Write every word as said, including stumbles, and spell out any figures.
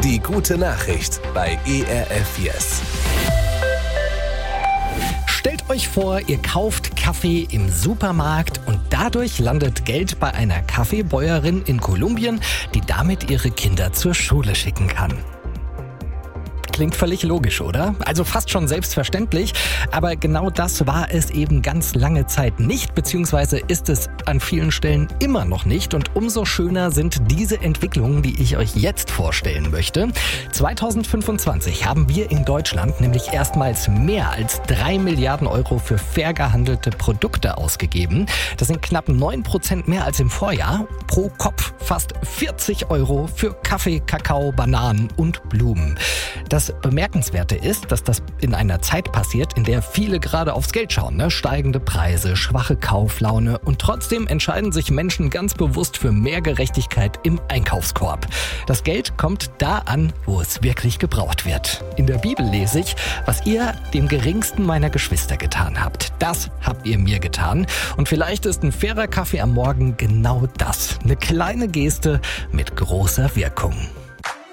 Die gute Nachricht bei E R F Yes. Stellt euch vor, ihr kauft Kaffee im Supermarkt und dadurch landet Geld bei einer Kaffeebäuerin in Kolumbien, die damit ihre Kinder zur Schule schicken kann. Klingt völlig logisch, oder? Also fast schon selbstverständlich, aber genau das war es eben ganz lange Zeit nicht, beziehungsweise ist es an vielen Stellen immer noch nicht, und umso schöner sind diese Entwicklungen, die ich euch jetzt vorstellen möchte. zwanzig fünfundzwanzig haben wir in Deutschland nämlich erstmals mehr als drei Milliarden Euro für fair gehandelte Produkte ausgegeben. Das sind knapp neun Prozent mehr als im Vorjahr. Pro Kopf fast vierzig Euro für Kaffee, Kakao, Bananen und Blumen. Das Bemerkenswerte ist, dass das in einer Zeit passiert, in der viele gerade aufs Geld schauen. Ne? Steigende Preise, schwache Kauflaune, und trotzdem entscheiden sich Menschen ganz bewusst für mehr Gerechtigkeit im Einkaufskorb. Das Geld kommt da an, wo es wirklich gebraucht wird. In der Bibel lese ich: Was ihr dem geringsten meiner Geschwister getan habt, das habt ihr mir getan. Und vielleicht ist ein fairer Kaffee am Morgen genau das. Eine kleine Geste mit großer Wirkung.